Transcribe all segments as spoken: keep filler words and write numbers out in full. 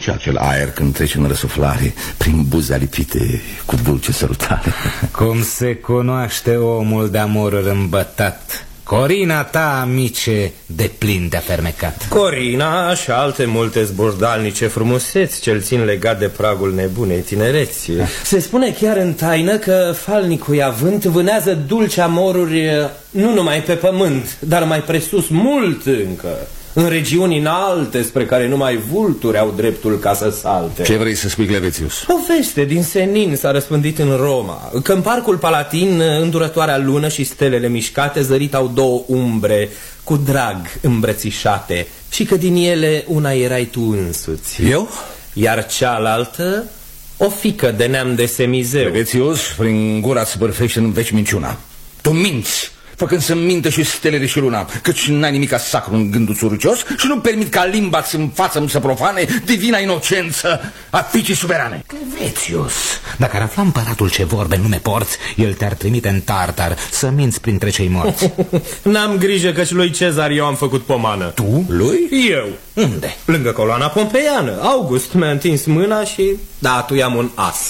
dulce acel aer când trece în răsuflare prin buze alipite cu dulce sărutare. Cum se cunoaște omul de amorul îmbătat. Corina ta, amice, de plin de-a fermecat. Corina și alte multe zburdalnice frumuseți ce-l țin legat de pragul nebunei tinereți. Se spune chiar în taină că falnicul avânt vânează dulce amoruri nu numai pe pământ, dar mai presus mult încă, în regiuni înalte spre care numai vulturi au dreptul ca să salte. Ce vrei să spui, Clevețius? O veste din senin s-a răspândit în Roma, că în parcul palatin, îndurătoarea lună și stelele mișcate zăritau două umbre cu drag îmbrățișate și că din ele una erai tu însuți. Eu? Iar cealaltă, o fică de neam de semizeu. Clevețius, prin gura-ți bărfește în veci minciuna. Tu minți, făcând să mintă și stelele și luna, căci n-ai nimica sacru în gândul surcios și nu permit ca limba-ți în față să profane divina inocență a fiicii suverane. Clevețius, dacă ar afla împăratul ce vorbe în nume porți, el te-ar trimite în Tartar să minți printre cei morți. N-am grijă căci lui Cezar eu am făcut pomană. Tu? Lui? Eu. Unde? Lângă coloana pompeiană. August mi-a întins mâna și da, tu i-am un as.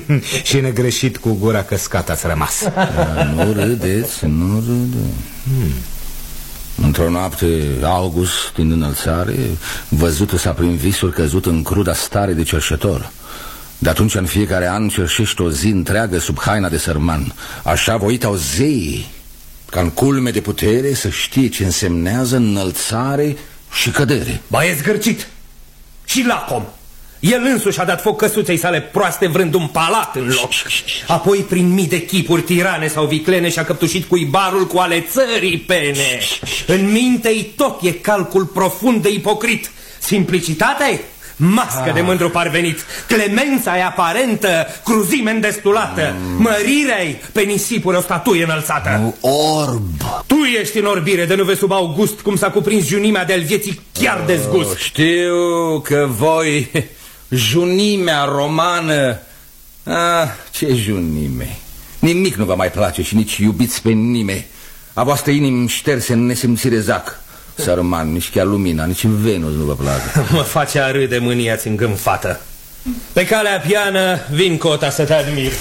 Și negreșit cu gura căscată ați rămas. Da, nu râdeți, nu râde. hmm. Într-o noapte, August, din înălțare, văzută-s-a prin visuri căzut în cruda stare de cerșetor. De atunci în fiecare an cerșește o zi întreagă sub haina de sărman. Așa voit au zeii, ca în culme de putere să știe ce însemnează înălțare și cădere. Ba, e zgârcit și lacom. El însuși a dat foc căsuței sale proaste vrând un palat în loc. Apoi prin mii de chipuri tirane sau viclene și-a căptușit cuibarul cu ale țării pene. În minte-i tot e calcul profund de ipocrit. Simplicitatea-i mască ah. de mândru parvenit. Clemența-i aparentă, cruzime îndestulată. mm. Mărirea-i pe nisipuri o statuie înălțată. Orb. Tu ești în orbire de nu vezi sub August cum s-a cuprins junimea de-al vieții chiar de zgust. oh, Știu că voi, junimea romană. Ah, ce junime. Nimic nu vă mai place și nici iubiți pe nimeni. A voastră inimi șterse în nesimțire zac. Sărman, nici chiar lumina, nici Venus nu vă place. Mă face a râde mânia-ți îngânfată. Pe calea piană vin cota să te admir.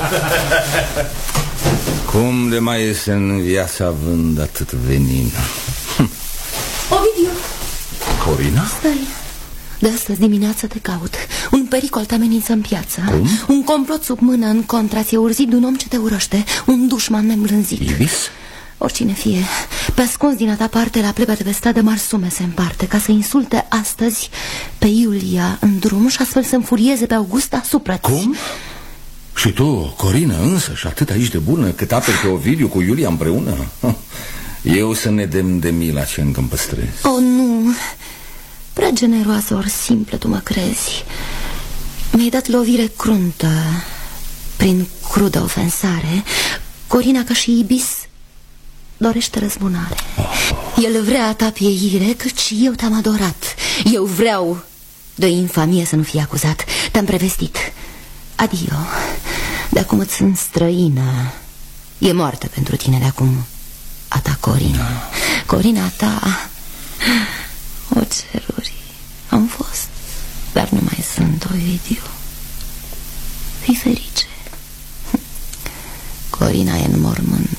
Cum de mai este în viața având atât venin? Ovidiu! Corina? Stai. De astăzi dimineață te caut. Un pericol te amenință în piață. Cum? Un complot sub mână în contra ți-e urzit de un om ce te urăște. Un dușman neîmblânzit. Ibis? Oricine fie, pe ascuns din a ta parte la plebea de pe stradă mari sume se împarte ca să insulte astăzi pe Iulia în drum și astfel să înfurieze pe August asupra-ți. Cum? Și tu, Corina, însă, și atât aici de bună, cât apel pe Ovidiu cu Iulia împreună? Eu să ne dem de mila ce încă îmi păstrez. Oh, nu. Prea generoasă ori simplă tu mă crezi. Mi-ai dat lovire cruntă prin crudă ofensare. Corina, ca și Ibis, dorește răzbunare. oh. El vrea a ta pieire, căci eu te-am adorat. Eu vreau de o infamie să nu fii acuzat. Te-am prevestit. Adio. De acum îți sunt străină. E moartă pentru tine de acum a ta Corina. Corina ta. O ceruri. Am fost, dar nu mai sunt, Ovidiu. Fii ferice. Corina e în mormânt.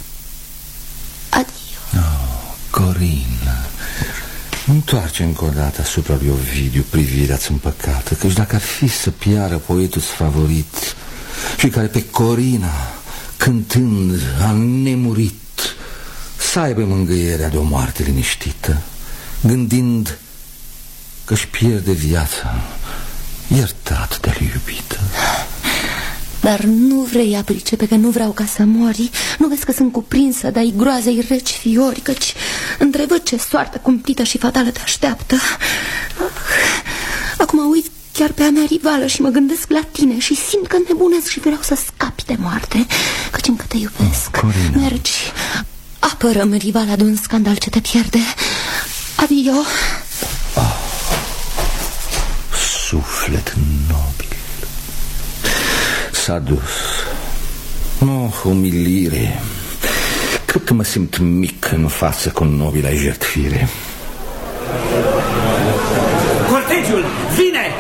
Adio. Oh, Corina, întoarce încă o dată asupra lui Ovidiu privirea-ți împăcată, căci dacă ar fi să piară poetul favorit și care pe Corina, cântând, a nemurit, să aibă mângâierea de o moarte liniștită, gândind că-și pierde viața, iertat de-l iubită. Dar nu vrei a pricepe că nu vreau ca să mori. Nu vezi că sunt cuprinsă de-ai groazei reci fiori, căci întrevăd ce soartă cumplită și fatală te așteaptă. Acum uit chiar pe a mea rivală și mă gândesc la tine și simt că nebunesc și vreau să scapi de moarte, căci încă te iubesc. oh, Mergi, apără-mi rivala de un scandal ce te pierde. Adio. oh, Suflet nobil s-a dus. Nu, umilire. Cred că mă simt mic în față cu nobila jertfire. Cortegiul vine!